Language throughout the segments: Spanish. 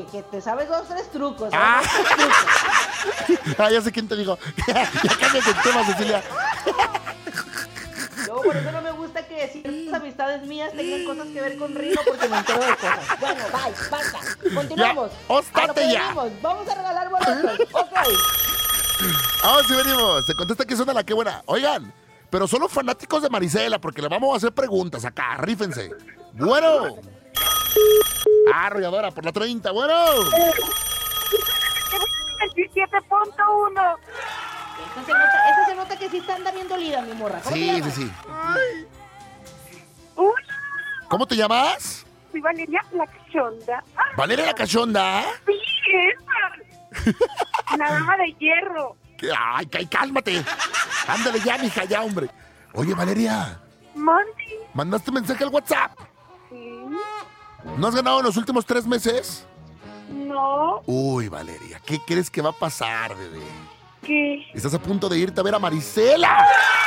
que te sabes 2, 3 trucos. Ah. Ya sé quién te dijo. Ya cambias el tema, Cecilia. No, por eso no me gusta que ciertas amistades mías tengan cosas que ver con Rino porque me entero de cosas. Bueno, bye, basta. Continuamos. Ya, óstate ya. Venimos. Vamos a regalar boletos. Ok. Ahora sí venimos. Se contesta que suena la que buena. Oigan, pero solo fanáticos de Marisela, porque le vamos a hacer preguntas acá. Rífense. Bueno. Arrolladora por la 30. Bueno. 27.1. Esa se nota que sí está anda bien dolida, mi morra. ¿Cómo te llamas? Sí. Uy, ¿Cómo te llamas? soy Valeria la Cachonda. ¿Valeria la Cachonda? Sí, esa. La dama de hierro. Ay, cálmate. Ándale ya, mija, ya, hombre. Oye, Valeria, Monty. ¿mandaste mensaje al WhatsApp? Sí. ¿No has ganado en los últimos 3 meses? No. Uy, Valeria, ¿qué crees que va a pasar, bebé? ¿Qué? Estás a punto de irte a ver a Marisela.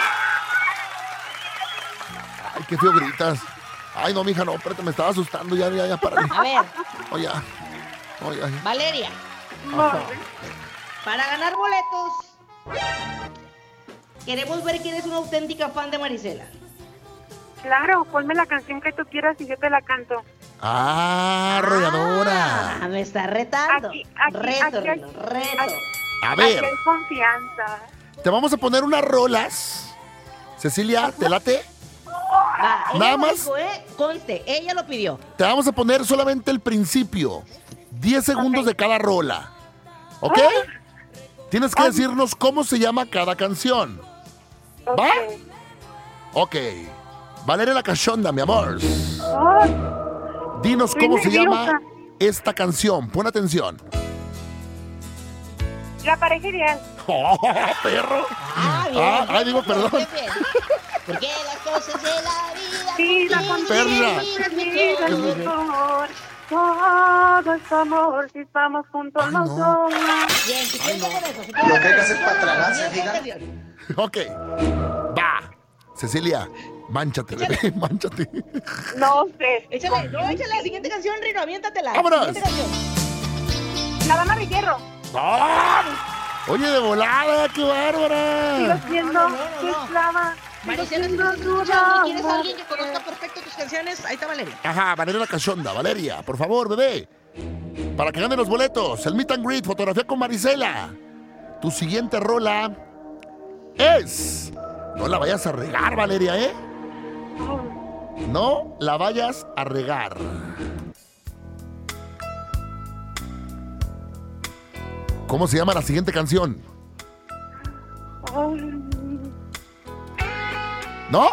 Ay, qué feo gritas. Ay, no, mija, no, espérate, me estaba asustando. Ya, para. A ver, Oye. Valeria, Monty. para ganar boletos, queremos ver quién es una auténtica fan de Marisela. Claro, ponme la canción que tú quieras y yo te la canto. Arrolladora. Me está retando. Reto, hay- Rino, reto. A Aquí ver, hay confianza. te vamos a poner unas rolas. Cecilia, ¿te late? Va, ella Nada lo más. dijo, conste, ella lo pidió. Te vamos a poner solamente el principio. 10 segundos de cada rola. ¿Ok? Tienes que decirnos cómo se llama cada canción. Ok. ¿Va? Ok. Valeria la Cachonda, mi amor. Oh, Dinos Estoy cómo se llama nerviosa. esta canción. Pon atención. la pareja ideal. ¡Oh, perro! Digo, perdón. Bien. Porque las cosas de la vida. Vida Perla. vida es mejor. Todo es amor si estamos juntos Ay, los no. dos. Bien, si quieres con eso. Lo que hay que hacer para tragarse, diga. Ok. Va. Cecilia, mánchate, bebé, mánchate. No sé. Échale la siguiente canción, Rino, aviéntatela. ¡Vámonos! Siguiente canción. La dama de hierro. ¡Ah! Oye, de volada, qué Sigo bárbara. siendo no. esclava. Marisela, si Sigo nos siendo escuchas y quieres a dura. alguien que conozca perfecto tus canciones, ahí está Valeria. Ajá, Valeria la Cachonda. Valeria, por favor, bebé. Para que ganen los boletos, el meet and greet, fotografía con Marisela. Tu siguiente rola es... No la vayas a regar, Valeria, ¿eh? No la vayas a regar. ¿Cómo se llama la siguiente canción? ¿No?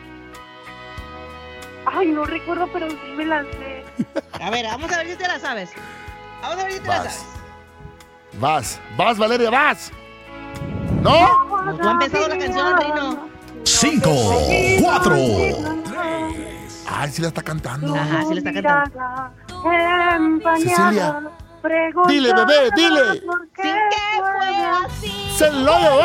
Ay, no recuerdo, pero sí me lancé. A ver, vamos a ver si te la sabes. Vamos a ver si te la sabes. Vas, Valeria, vas. ¿No? No ha empezado la canción, Rino. 5, 4. Ay, sí la está cantando. Ajá, sí le está cantando. Cecilia, dile, bebé, dile. Sin que fue así. Se lo llevó.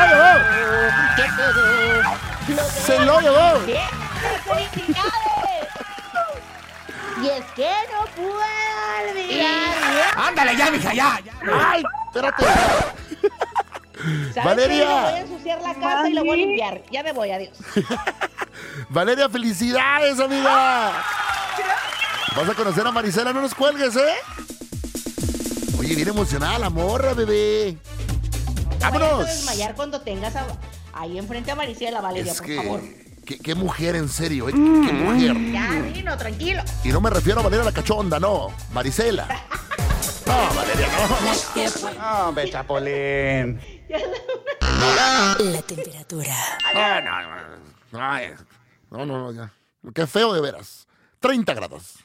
Se lo llevó. ¿Qué? ¡Felicidades! Y es que no puedo olvidar. Ándale ya, mija, ya. Ay, espérate. ¿Sabes Valeria. qué? Voy a ensuciar la casa y la voy a limpiar. Ya me voy, adiós. Valeria, felicidades, amiga. Vas a conocer a Marisela, no nos cuelgues, ¿eh? Oye, bien emocionada la morra, bebé. No vayas a ¡Vámonos! desmayar cuando tengas ahí enfrente a Marisela, Valeria, Es por que... favor. Qué mujer, en serio, ¿eh? Qué mujer. Ya, Rino, tranquilo. Y no me refiero a Valeria la Cachonda, no. Marisela. No, Valeria, no. Hombre, Chapolín. La temperatura. No, ya. Qué feo de veras. 30 grados.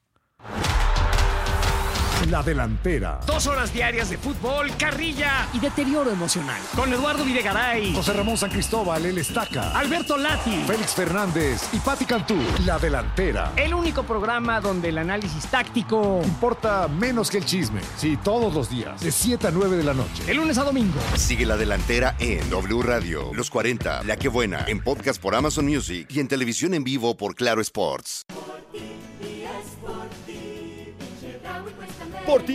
La delantera. 2 horas diarias de fútbol, carrilla Y deterioro emocional. con Eduardo Videgaray, José Ramón San Cristóbal, el Estaca. Alberto Lati. Félix Fernández y Pati Cantú. La delantera. El único programa donde el análisis táctico, Importa menos que el chisme. Sí, todos los días. De 7 a 9 de la noche. de lunes a domingo. Sigue La Delantera en W Radio, Los 40, La Que Buena, en podcast por Amazon Music y en televisión en vivo por Claro Sports. Por ti, y es por ti. Chedraui cuesta menos. por ti.